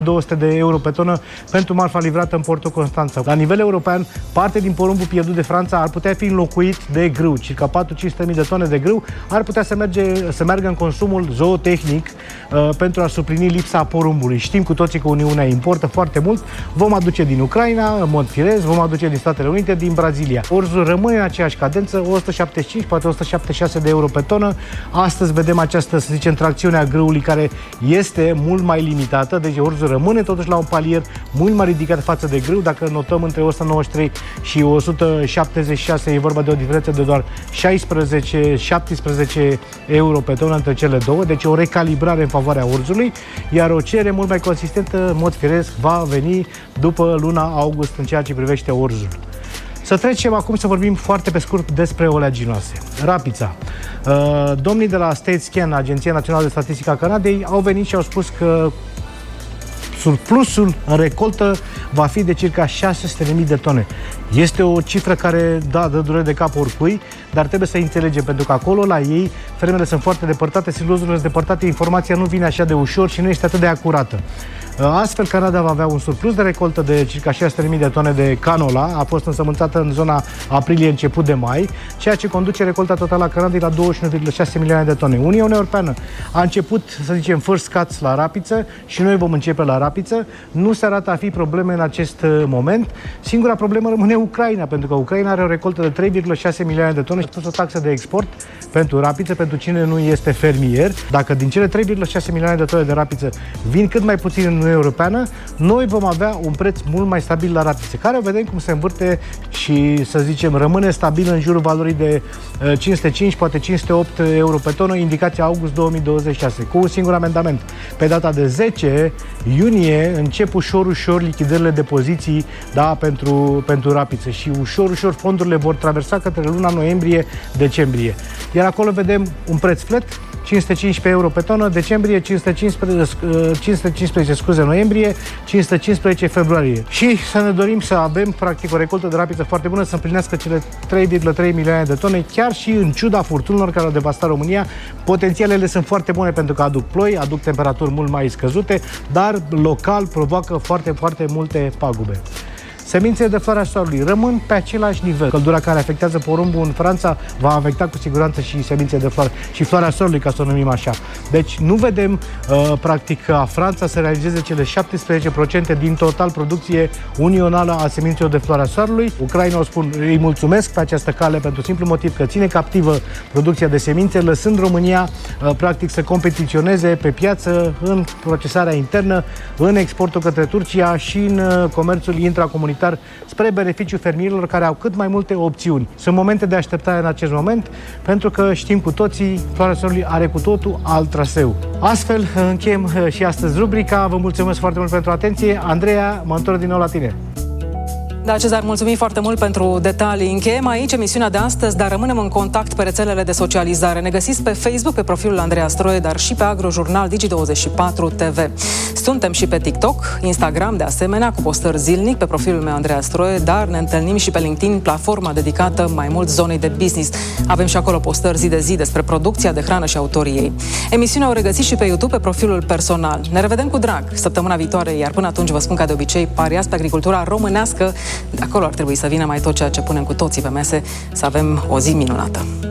200 de euro pe tonă pentru marfa livrată în portul Constanța. La nivel european, parte din porumbul pierdut de Franța ar putea fi înlocuit de grâu. Circa 400-500 de tone de grâu ar putea să meargă în consumul zootehnic pentru a suplini lipsa porumbului. Știm cu toții că Uniunea importă foarte mult. Vom aduce din Ucraina, în mod firesc, vom aduce din Statele Unite, din Brazilia. Orzul rămâne în aceeași cadență, 175, poate 176 de euro pe tonă. Astăzi vedem această, să zicem, tracțiune a grâului care este mult mai limitată, deci orzul rămâne totuși la un palier mult mai ridicat față de grâu. Dacă notăm între 193 și 176, e vorba de o diferență de doar 16-17 euro pe tonă între cele două, deci o recalibrare în favoarea orzului, iar o cerere mult mai consistentă, în mod firesc, va veni după luna august în ceea ce privește orzul. Să trecem acum să vorbim foarte pe scurt despre oleaginoase. Rapița. Domnii de la StateScan, Agenția Națională de Statistică a Canadei, au venit și au spus că surplusul în recoltă va fi de circa 600.000 de tone. Este o cifră care, da, dă durere de cap oricui, dar trebuie să înțelegem, pentru că acolo, la ei, fermele sunt foarte depărtate, silozurile sunt depărtate, informația nu vine așa de ușor și nu este atât de acurată. Astfel, Canada va avea un surplus de recoltă de circa 600.000 de tone de canola, a fost însămânțată în zona aprilie, început de mai, ceea ce conduce recolta totală a Canadei la 21,6 milioane de tone. Uniunea Europeană a început, să zicem, first cuts la rapiță și noi vom începe la rapiță. Nu se arată a fi probleme în acest moment. Singura problemă rămâne Ucraina, pentru că Ucraina are o recoltă de 3,6 milioane de tone și o taxă de export pentru rapiță, pentru cine nu este fermier. Dacă din cele 3,6 milioane de tone de rapiță vin cât mai puțin în Uniunea Europeană, noi vom avea un preț mult mai stabil la rapiță, care vedem cum se învârte și, să zicem, rămâne stabil în jurul valorii de 505, poate 508 euro pe tonă, indicația august 2026, cu un singur amendament. Pe data de 10 iunie încep ușor lichidările de poziții, da, pentru rapiță și ușor fondurile vor traversa către luna noiembrie-decembrie. Iar acolo vedem un preț flat, 515 euro pe tonă, decembrie, 515 noiembrie, 515 februarie. Și să ne dorim să avem, practic, o recoltă de rapiță foarte bună, să împlinească cele 3,3 milioane de tone, chiar și în ciuda furtunilor care au devastat România. Potențialele sunt foarte bune pentru că aduc ploi, aduc temperaturi mult mai scăzute, dar local provoacă foarte multe pagube. Semințele de floarea soarelui rămân pe același nivel. Căldura care afectează porumbul în Franța va afecta cu siguranță și semințele de floare și floarea soarelui, ca să o numim așa. Deci nu vedem, practic, ca Franța să realizeze cele 17% din total producție unională a semințelor de floarea soarelui. Ucraina, o spun, îi mulțumesc pe această cale pentru simplu motiv că ține captivă producția de semințe, lăsând România, practic, să competiționeze pe piață în procesarea internă, în exportul către Turcia și în comerțul intracomunitar, spre beneficiul fermierilor care au cât mai multe opțiuni. Sunt momente de așteptare în acest moment, pentru că știm cu toții, floarea soarelui are cu totul alt traseu. Astfel, încheiem și astăzi rubrica. Vă mulțumesc foarte mult pentru atenție. Andreea, mă întorc din nou la tine. Da, Cezar, mulțumim foarte mult pentru detalii. Încheiem aici emisiunea de astăzi, dar rămânem în contact pe rețelele de socializare. Ne găsiți pe Facebook, pe profilul Andreea Stroie, dar și pe Agrojurnal Digi24 TV. Suntem și pe TikTok, Instagram, de asemenea, cu postări zilnic pe profilul meu Andreea Stroie, dar ne întâlnim și pe LinkedIn, platforma dedicată mai mult zonei de business. Avem și acolo postări zi de zi despre producția de hrană și autorii ei. Emisiunea o regăsiți și pe YouTube, pe profilul personal. Ne revedem cu drag săptămâna viitoare, iar până atunci vă spun ca de obicei, pariați pe agricultura românească. De acolo ar trebui să vină mai tot ceea ce punem cu toții pe mese, să avem o zi minunată.